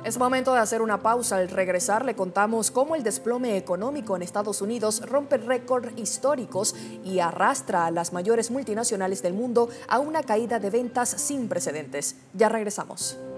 Es momento de hacer una pausa. Al regresar le contamos cómo el desplome económico en Estados Unidos rompe récords históricos y arrastra a las mayores multinacionales del mundo a una caída de ventas sin precedentes. Ya regresamos.